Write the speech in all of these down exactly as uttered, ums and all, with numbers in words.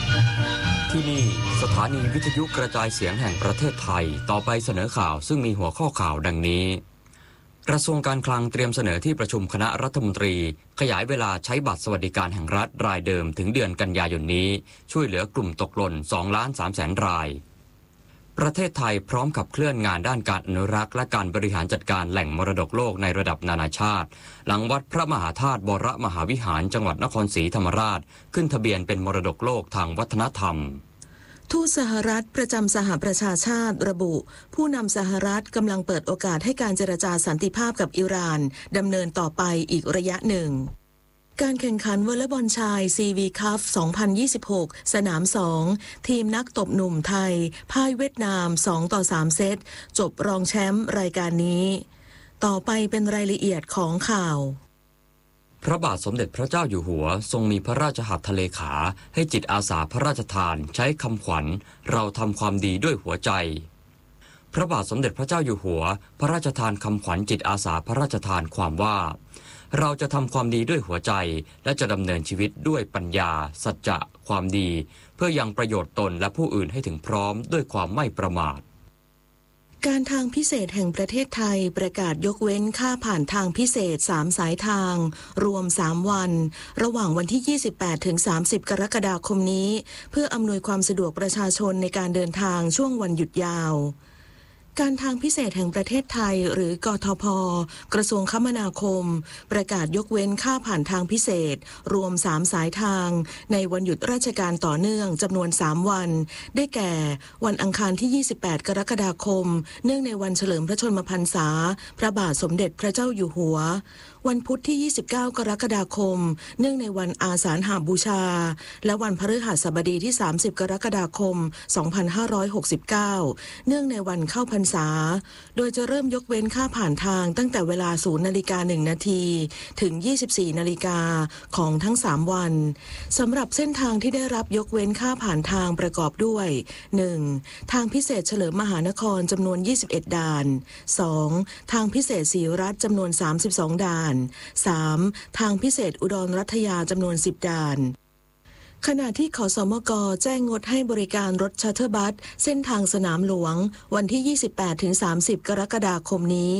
ที่นี่สถานีวิทยุกระจายเสียงแห่งประเทศไทยต่อไปเสนอข่าวซึ่งมีหัวข้อข่าวดังนี้กระทรวงการคลังเตรียมเสนอที่ประชุมคณะรัฐมนตรีขยายเวลาใช้บัตรสวัสดิการแห่งรัฐรายเดิมถึงเดือนกันยายนนี้ช่วยเหลือกลุ่มตกหล่น สองล้านสามแสน รายประเทศไทยพร้อมขับเคลื่อนงานด้านการอนุรักษ์และการบริหารจัดการแหล่งมรดกโลกในระดับนานาชาติหลังวัดพระมหาธาตุวรมหาวิหารจังหวัดนครศรีธรรมราชขึ้นทะเบียนเป็นมรดกโลกทางวัฒนธรรมทูตสหรัฐประจำสหประชาชาติระบุผู้นำสหรัฐกำลังเปิดโอกาสให้การเจรจาสันติภาพกับอิหร่านดำเนินต่อไปอีกระยะหนึ่งการแข่งขันวอลเลย์บอลชาย ซี วี คัพ สองพันยี่สิบหก สนาม สอง ทีมนักตบหนุ่มไทยพ่ายเวียดนาม สองต่อสาม เซตจบรองแชมป์รายการนี้ต่อไปเป็นรายละเอียดของข่าวพระบาทสมเด็จพระเจ้าอยู่หัวทรงมีพระราชหัตถเลขาให้จิตอาสาพระราชทานใช้คำขวัญเราทำความดีด้วยหัวใจพระบาทสมเด็จพระเจ้าอยู่หัวพระราชทานคำขวัญจิตอาสาพระราชทานความว่าเราจะทำความดีด้วยหัวใจและจะดำเนินชีวิตด้วยปัญญาสัจจะความดีเพื่อยังประโยชน์ตนและผู้อื่นให้ถึงพร้อมด้วยความไม่ประมาทการทางพิเศษแห่งประเทศไทยประกาศยกเว้นค่าผ่านทางพิเศษสามสายทางรวมสามวันระหว่างวันที่ยี่สิบแปดถึงสามสิบกรกฎาคมนี้เพื่ออำนวยความสะดวกประชาชนในการเดินทางช่วงวันหยุดยาวการทางพิเศษแห่งประเทศไทยหรือกทพ.กระทรวงคมนาคมประกาศยกเว้นค่าผ่านทางพิเศษรวมสามสายทางในวันหยุดราชการต่อเนื่องจำนวนสามวันได้แก่วันอังคารที่ยี่สิบแปดกรกฎาคมเนื่องในวันเฉลิมพระชนมพรรษาพระบาทสมเด็จพระเจ้าอยู่หัววันพุธที่ยี่สิบเก้ากรกฎาคมเนื่องในวันอาสาฬหบูชาและวันพฤหัสบดีที่สามสิบกรกฎาคมสองพันห้าร้อยหกสิบเก้าเนื่องในวันเข้าพรรษาโดยจะเริ่มยกเว้นค่าผ่านทางตั้งแต่เวลา ศูนย์นาฬิกาหนึ่งนาทีถึง ยี่สิบสี่นาฬิกาของทั้งสามวันสำหรับเส้นทางที่ได้รับยกเว้นค่าผ่านทางประกอบด้วย หนึ่ง ทางพิเศษเฉลิมมหานครจำนวนยี่สิบเอ็ดด่าน สอง ทางพิเศษศรีรัตน์จำนวนสามสิบสองด่าน สาม ทางพิเศษอุดรรัตยาจำนวนสิบด่านขณะที่ขสมกแจ้งงดให้บริการรถชัตเตอร์บัสเส้นทางสนามหลวงวันที่ ยี่สิบแปดถึงสามสิบ กรกฎาคมนี้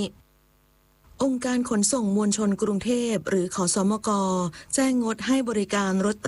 องค์การขนส่งมวลชนกรุงเทพหรือขสมกแจ้งงดให้บริการรถ